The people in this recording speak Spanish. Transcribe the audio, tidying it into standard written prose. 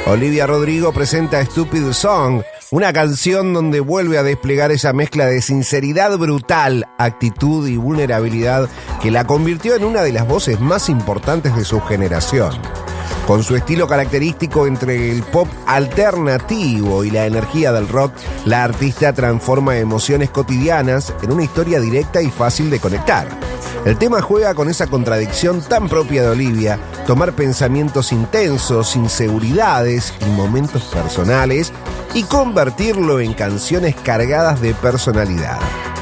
Olivia Rodrigo presenta Stupid Song, una canción donde vuelve a desplegar esa mezcla de sinceridad brutal, actitud y vulnerabilidad que la convirtió en una de las voces más importantes de su generación. Con su estilo característico entre el pop alternativo y la energía del rock, la artista transforma emociones cotidianas en una historia directa y fácil de conectar. El tema juega con esa contradicción tan propia de Olivia, tomar pensamientos intensos, inseguridades y momentos personales y convertirlo en canciones cargadas de personalidad.